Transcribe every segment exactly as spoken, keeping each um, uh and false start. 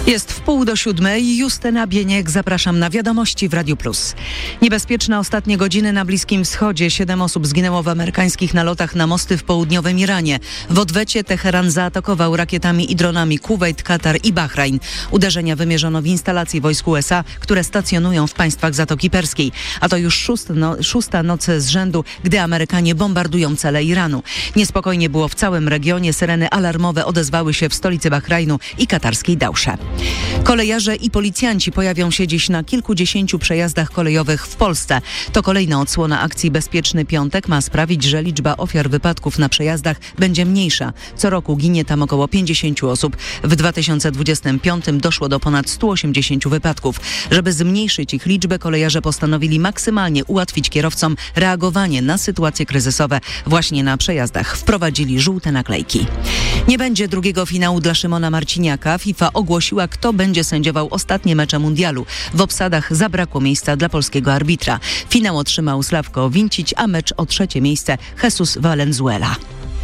Jest w pół do siódmej. Justyna Bieniek, zapraszam na wiadomości w Radiu Plus. Niebezpieczne ostatnie godziny na Bliskim Wschodzie. Siedem osób zginęło w amerykańskich nalotach na mosty w południowym Iranie. W odwecie Teheran zaatakował rakietami i dronami Kuwejt, Katar i Bahrajn. Uderzenia wymierzono w instalacje wojsk U S A, które stacjonują w państwach Zatoki Perskiej. A to już szósta, no, szósta noc z rzędu, gdy Amerykanie bombardują cele Iranu. Niespokojnie było w całym regionie. Syreny alarmowe odezwały się w stolicy Bahrajnu i katarskiej Dausze. Kolejarze i policjanci pojawią się dziś na kilkudziesięciu przejazdach kolejowych w Polsce. To kolejna odsłona akcji Bezpieczny Piątek ma sprawić, że liczba ofiar wypadków na przejazdach będzie mniejsza. Co roku ginie tam około pięćdziesięciu osób. W dwa tysiące dwudziestym piątym doszło do ponad stu osiemdziesięciu wypadków. Żeby zmniejszyć ich liczbę, kolejarze postanowili maksymalnie ułatwić kierowcom reagowanie na sytuacje kryzysowe właśnie na przejazdach. Wprowadzili żółte naklejki. Nie będzie drugiego finału dla Szymona Marciniaka. FIFA ogłosiła, kto będzie sędziował ostatnie mecze mundialu. W obsadach zabrakło miejsca dla polskiego arbitra. Finał otrzymał Sławko Wincić, a mecz o trzecie miejsce Jesus Valenzuela.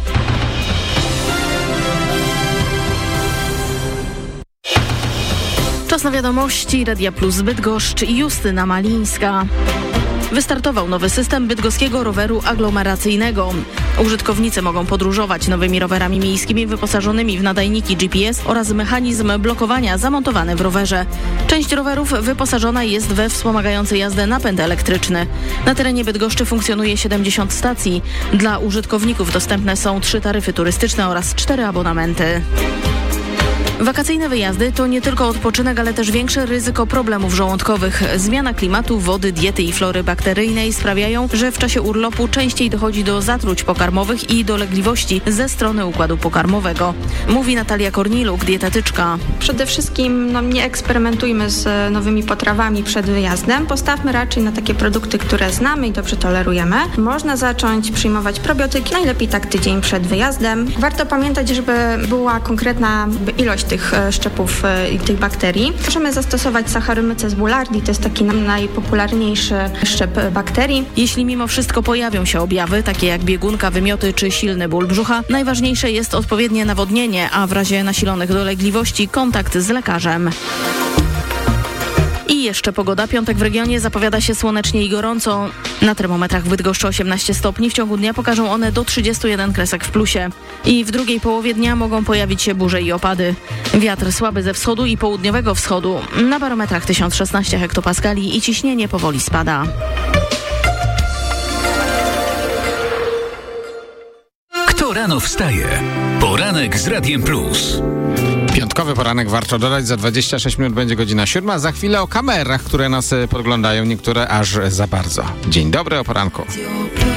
Czas na wiadomości Radia Plus Bydgoszcz i Justyna Malińska. Wystartował nowy system bydgoskiego roweru aglomeracyjnego. Użytkownicy mogą podróżować nowymi rowerami miejskimi wyposażonymi w nadajniki G P S oraz mechanizm blokowania zamontowany w rowerze. Część rowerów wyposażona jest we wspomagający jazdę napęd elektryczny. Na terenie Bydgoszczy funkcjonuje siedemdziesiąt stacji. Dla użytkowników dostępne są trzy taryfy turystyczne oraz cztery abonamenty. Wakacyjne wyjazdy to nie tylko odpoczynek, ale też większe ryzyko problemów żołądkowych. Zmiana klimatu, wody, diety i flory bakteryjnej sprawiają, że w czasie urlopu częściej dochodzi do zatruć pokarmowych i dolegliwości ze strony układu pokarmowego. Mówi Natalia Korniluk, dietetyczka. Przede wszystkim no, nie eksperymentujmy z nowymi potrawami przed wyjazdem. Postawmy raczej na takie produkty, które znamy i dobrze tolerujemy. Można zacząć przyjmować probiotyki, najlepiej tak tydzień przed wyjazdem. Warto pamiętać, żeby była konkretna ilość tych szczepów i tych bakterii. Możemy zastosować Saccharomyces boulardii, to jest taki najpopularniejszy szczep bakterii. Jeśli mimo wszystko pojawią się objawy, takie jak biegunka, wymioty czy silny ból brzucha, najważniejsze jest odpowiednie nawodnienie, a w razie nasilonych dolegliwości kontakt z lekarzem. I jeszcze pogoda. Piątek w regionie zapowiada się słonecznie i gorąco. Na termometrach w Bydgoszczy osiemnaście stopni. W ciągu dnia pokażą one do trzydziestu jeden kresek w plusie. I w drugiej połowie dnia mogą pojawić się burze i opady. Wiatr słaby ze wschodu i południowego wschodu. Na barometrach tysiąc szesnaście hektopaskali i ciśnienie powoli spada. Kto rano wstaje? Poranek z Radiem Plus. Piątkowy poranek warto dodać, za dwadzieścia sześć minut będzie godzina siódma. Za chwilę o kamerach, które nas podglądają, niektóre aż za bardzo. Dzień dobry, o poranku.